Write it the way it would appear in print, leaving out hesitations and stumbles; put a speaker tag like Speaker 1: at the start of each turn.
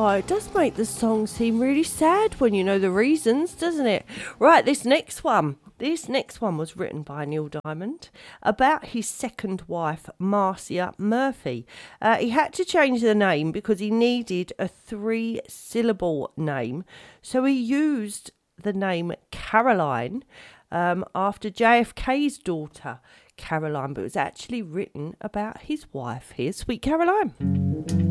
Speaker 1: Oh, it does make the song seem really sad when you know the reasons, doesn't it? Right, this next one was written by Neil Diamond about his second wife, Marcia Murphy. He had to change the name because he needed a 3-syllable name, so he used the name Caroline after JFK's daughter, Caroline, but it was actually written about his wife. Here's Sweet Caroline.